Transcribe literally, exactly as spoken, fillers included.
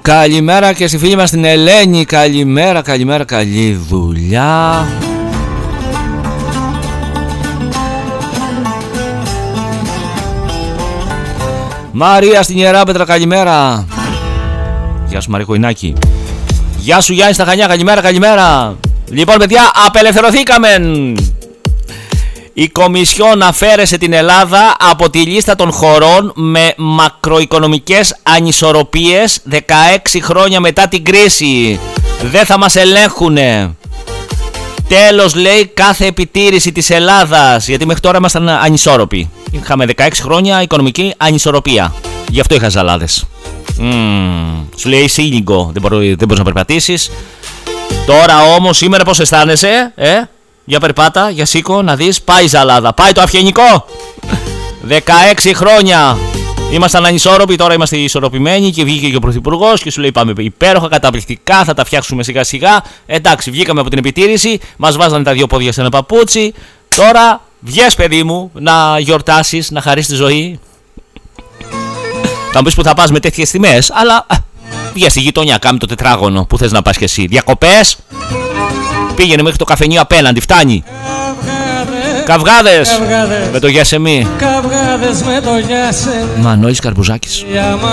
Καλημέρα και στη φίλη μας την Ελένη. Καλημέρα, καλημέρα, καλή δουλειά. Μαρία στην Ιεράπετρα, καλημέρα. Γεια σου Μαρία Κοϊνάκη. Γεια σου Γιάννη στα Χανιά, καλημέρα, καλημέρα. Λοιπόν παιδιά, απελευθερωθήκαμε. Η Κομισιόν αφαίρεσε την Ελλάδα από τη λίστα των χωρών με μακροοικονομικές ανισορροπίες δεκαέξι χρόνια μετά την κρίση. Δεν θα μας ελέγχουνε. Τέλος λέει κάθε επιτήρηση της Ελλάδας. Γιατί μέχρι τώρα ήμασταν ανισόρροποι. Είχαμε δεκαέξι χρόνια οικονομική ανισορροπία. Γι' αυτό είχα ζαλάδες. Mm. Σου λέει είσαι ήλιγκο, δεν, μπορώ, δεν μπορείς να περπατήσεις. Τώρα όμως σήμερα πώς αισθάνεσαι, ε? Για περπάτα, για σήκω, να δεις, πάει η ζαλάδα, πάει το αυγενικό. δεκαέξι χρόνια ήμασταν ανισόρροποι, τώρα είμαστε ισορροπημένοι και βγήκε και ο Πρωθυπουργός και σου λέει πάμε υπέροχα, καταπληκτικά, θα τα φτιάξουμε σιγά σιγά. Εντάξει, βγήκαμε από την επιτήρηση, μας βάζανε τα δύο πόδια σε ένα παπούτσι. Τώρα βγες παιδί μου να γιορτάσεις, να χαρίσεις τη ζωή. Θα μου πεις που θα πας με τέτοιες τιμές, αλλά βγες στη γειτονιά, κάμε το τετράγωνο που θες να πας κι εσύ. Διακοπές, πήγαινε μέχρι το καφενείο απέναντι, φτάνει. Καυγάδες, Καυγάδες με το γιασεμί. Καυγάδες με το γιασεμί. Μανώλης Καρπουζάκης.